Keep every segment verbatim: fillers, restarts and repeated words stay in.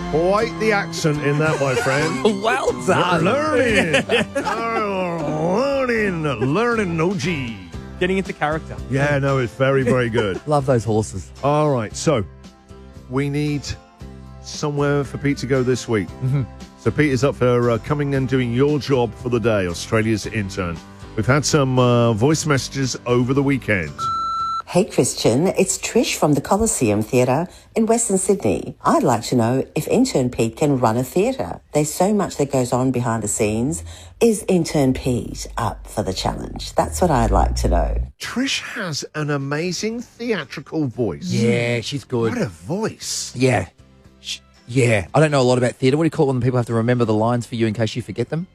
Quite the accent in that, my friend. Well done. Learning. Oh, learning. Learning, O G. Getting into character. Yeah, no, it's very, very good. Love those horses. All right, so we need somewhere for Pete to go this week. Mm-hmm. So Pete is up for uh, coming and doing your job for the day, Australia's intern. We've had some uh, voice messages over the weekend. Hey Christian, it's Trish from the Coliseum Theatre in Western Sydney. I'd like to know if intern Pete can run a theatre. There's so much that goes on behind the scenes. Is intern Pete up for the challenge? That's what I'd like to know. Trish has an amazing theatrical voice. Yeah, she's good. What a voice. Yeah. Sh- Yeah. I don't know a lot about theatre. What do you call it when people have to remember the lines for you in case you forget them?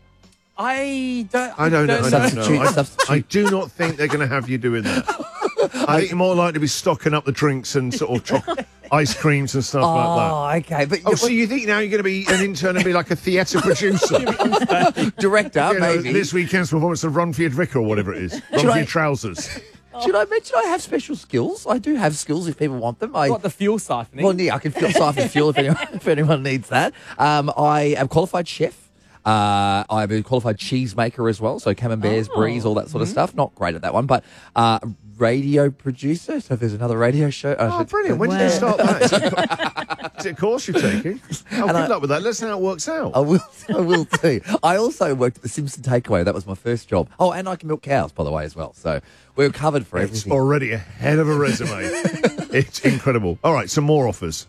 I don't. I don't know. I don't know. Substitute, I, substitute. I do not think they're going to have you doing that. I think you're more likely to be stocking up the drinks and sort of choc- ice creams and stuff like that. Oh, okay. But Oh, so you think now you're going to be an intern and be like a theatre producer? director, You know, maybe. this weekend's performance of Run for Your Vicar or whatever it is. Run for I- Your Trousers. Should I mention I have special skills? I do have skills if people want them. I, Got the fuel siphoning. well, yeah, I can feel siphon fuel if anyone, if anyone needs that. Um, I am a qualified chef. Uh, I'm a qualified cheese maker as well, so camemberts, Oh. bries, all that sort of stuff. Not great at that one, but uh, radio producer. So if there's another radio show, I Oh, should- brilliant. When did you start that? Is it, a- is it a course you're taking? Oh, good I- luck with that. Let's see how it works out. I will. I will too. I also worked at the Simpson Takeaway. That was my first job. Oh, and I can milk cows, by the way, as well. So we're covered for It's everything. already ahead of a resume. It's incredible. All right, some more offers.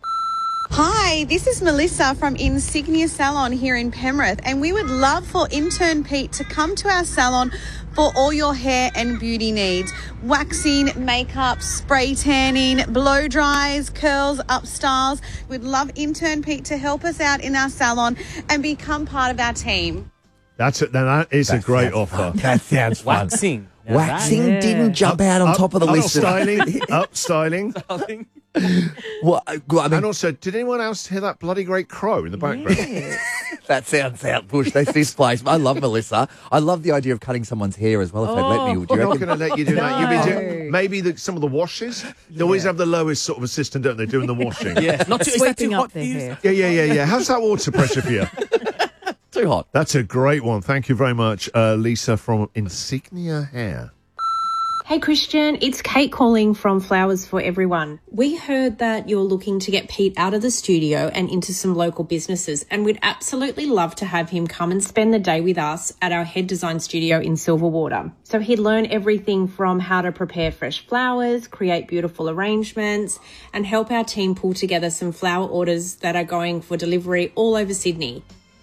Hi, this is Melissa from Insignia Salon here in Penrith, and we would love for intern Pete to come to our salon for all your hair and beauty needs. Waxing, makeup, spray tanning, blow dries, curls, up styles. We'd love intern Pete to help us out in our salon and become part of our team. That's it. Now that is a great sounds offer. fun. That sounds fun. Waxing. Now Waxing that- didn't jump out on Up- top of the up list. of- styling, up styling. Darling. Well, I well, I mean, And also, did anyone else hear that bloody great crow in the background? that sounds out bush. That's this place. I love Melissa. I love the idea of cutting someone's hair as well. If they'd let me, would you I'm not reckon? going to let you do that. You'll be doing maybe the, some of the washes. They always have the lowest sort of assistant, don't they, doing the washing? Yeah. Not too, is that too Sweeping hot up for their you? hair. yeah, yeah, yeah, yeah. How's that water pressure for you? Too hot. That's a great one. Thank you very much, uh, Lisa from Insignia Hair. Hey Christian, it's Kate calling from Flowers for Everyone. We heard that you're looking to get Pete out of the studio and into some local businesses, and we'd absolutely love to have him come and spend the day with us at our head design studio in Silverwater. So he'd learn everything from how to prepare fresh flowers, create beautiful arrangements, and help our team pull together some flower orders that are going for delivery all over Sydney.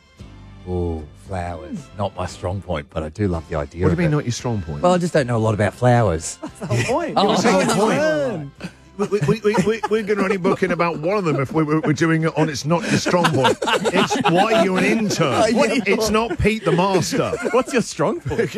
Oh, flowers. Not my strong point, but I do love the idea. What do of you mean, it. not your strong point? Well, I just don't know a lot about flowers. That's the whole point. Oh, You're that's saying the point. learn. we, we, we, we, we're going to only book in about one of them if we, we're, we're doing it on It's Not Your Strong Point. It's why you're an intern. Yeah. It's not Pete the Master. What's your strong point?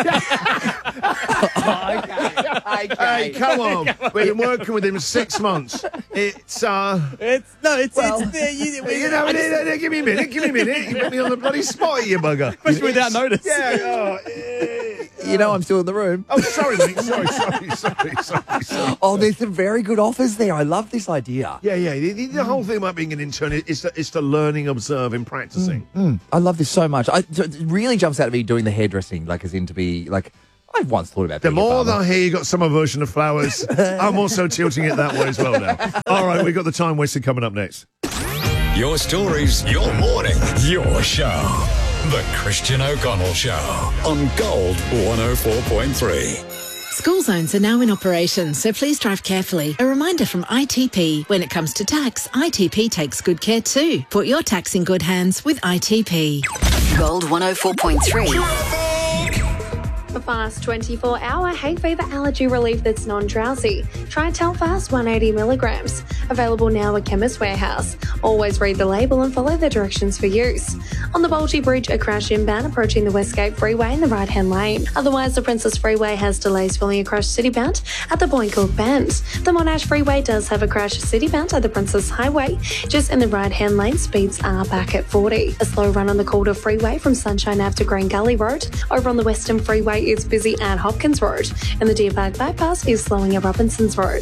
Hey, come on. We've been working with him six months. It's, uh... It's no, it's Well, it's there. You, You know, I just- give me a minute, give me a minute. You put me on the bloody spot, you bugger. Especially without notice. Yeah, oh, eh. You know I'm still in the room. Oh, sorry, mate. Sorry, sorry, sorry, sorry, sorry. Oh, there's some very good offers there. I love this idea. Yeah, yeah. The, the, the whole thing about being an intern is the, is the learning, observing, practicing. I love this so much. I, it really jumps out at me doing the hairdressing, like as in to be like. I've once thought about The being a more barber. that I hear you got summer version of flowers, I'm also tilting it that way as well now. All right, we've got the time wasted coming up next. Your stories, your morning, your show. The Christian O'Connell Show on Gold one oh four point three. School zones are now in operation, so please drive carefully. A reminder from I T P. When it comes to tax, I T P takes good care too. Put your tax in good hands with I T P. Gold one oh four point three. A fast twenty-four hour hay fever allergy relief that's non-drowsy. Try Telfast one hundred eighty milligrams. Available now at Chemist Warehouse. Always read the label and follow the directions for use. On the Bulgy Bridge, a crash inbound approaching the Westgate Freeway in the right-hand lane. Otherwise, the Princess Freeway has delays following a crash citybound at the Boyne-Cook Bend. The Monash Freeway does have a crash citybound at the Princess Highway. Just in the right-hand lane, speeds are back at forty. A slow run on the Calder Freeway from Sunshine Ave to Green Gully Road. Over on the Western Freeway, it's busy at Hopkins Road, and the Deer Park Bypass is slowing at Robinson's Road.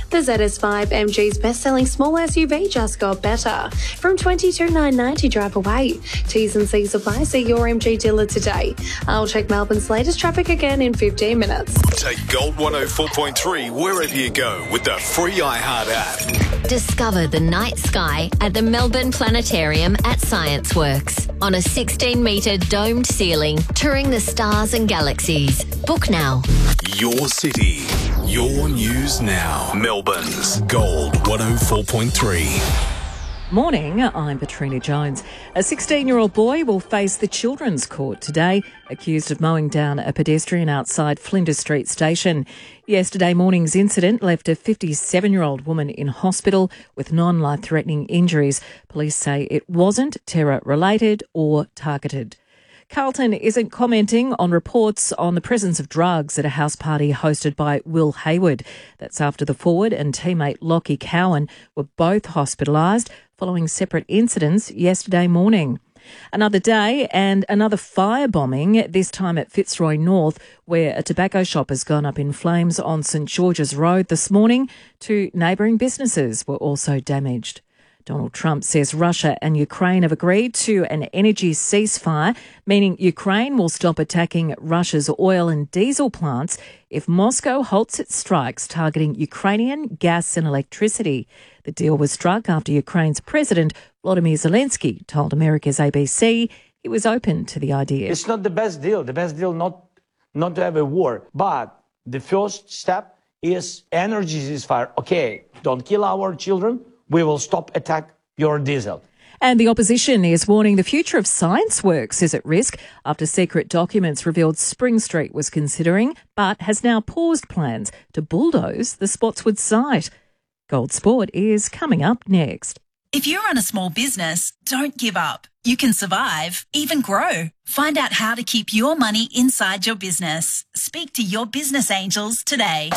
The Z S five, M G's best-selling small S U V, just got better. From twenty-two thousand nine hundred ninety dollars drive away. T's and C's apply. See your M G dealer today. I'll check Melbourne's latest traffic again in fifteen minutes. Take Gold one oh four point three wherever you go with the free iHeart app. Discover the night sky at the Melbourne Planetarium at Science Works. On a sixteen metre domed ceiling, touring the stars and galaxies. Book now. Your city, your news now. Melbourne's Gold one oh four point three. Morning, I'm Petrina Jones. A sixteen-year-old boy will face the Children's Court today, accused of mowing down a pedestrian outside Flinders Street Station. Yesterday morning's incident left a fifty-seven-year-old woman in hospital with non-life-threatening injuries. Police say it wasn't terror-related or targeted. Carlton isn't commenting on reports on the presence of drugs at a house party hosted by Will Hayward. That's after the forward and teammate Lockie Cowan were both hospitalised following separate incidents yesterday morning. Another day and another firebombing, this time at Fitzroy North, where a tobacco shop has gone up in flames on St George's Road this morning. Two neighbouring businesses were also damaged. Donald Trump says Russia and Ukraine have agreed to an energy ceasefire, meaning Ukraine will stop attacking Russia's oil and diesel plants if Moscow halts its strikes targeting Ukrainian gas and electricity. The deal was struck after Ukraine's President Volodymyr Zelensky told America's A B C he was open to the idea. It's not the best deal. The best deal not not to have a war. But the first step is energy ceasefire. Okay, don't kill our children. We will stop attack your diesel. And the opposition is warning the future of Science Works is at risk after secret documents revealed Spring Street was considering, but has now paused plans to bulldoze the Spotswood site. Gold Sport is coming up next. If you run a small business, don't give up. You can survive, even grow. Find out how to keep your money inside your business. Speak to your business angels today.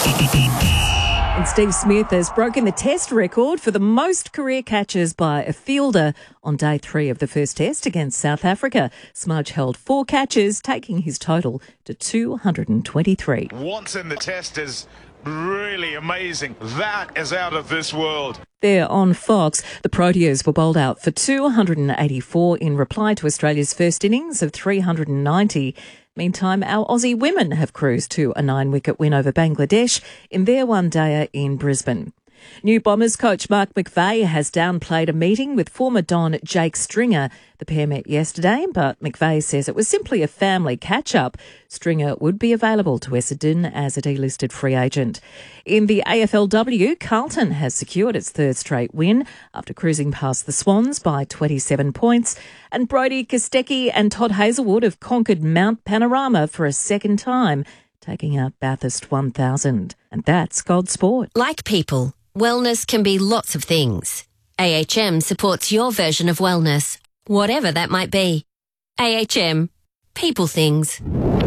And Steve Smith has broken the test record for the most career catches by a fielder on day three of the first test against South Africa. Smudge held four catches, taking his total to two hundred twenty-three. What's in the test is really amazing. That is out of this world. There on Fox, the Proteas were bowled out for two hundred eighty-four in reply to Australia's first innings of three hundred ninety. Meantime, our Aussie women have cruised to a nine-wicket win over Bangladesh in their one-dayer in Brisbane. New Bombers coach Mark McVeigh has downplayed a meeting with former Don Jake Stringer. The pair met yesterday, but McVeigh says it was simply a family catch-up. Stringer would be available to Essendon as a delisted free agent. In the A F L W, Carlton has secured its third straight win after cruising past the Swans by twenty-seven points. And Brodie Kostecki and Todd Hazelwood have conquered Mount Panorama for a second time, taking out Bathurst one thousand. And that's Gold Sport. Like people, wellness can be lots of things. A H M supports your version of wellness, whatever that might be. A H M, people things.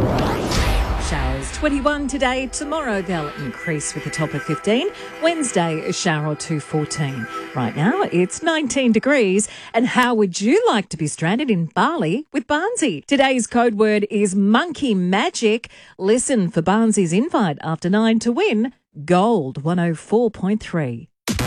Showers twenty-one today. Tomorrow they'll increase with a top of fifteen. Wednesday a shower or two, fourteen. Right now it's nineteen degrees. And how would you like to be stranded in Bali with Barnsey? Today's code word is monkey magic. Listen for Barnsey's invite after nine to win Gold one oh four point three.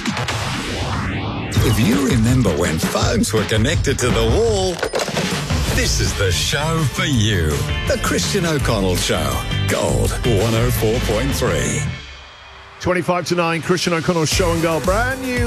If you remember when phones were connected to the wall, this is the show for you. The Christian O'Connell Show. Gold one oh four point three. twenty-five to nine, Christian O'Connell Show and Gold. Brand new.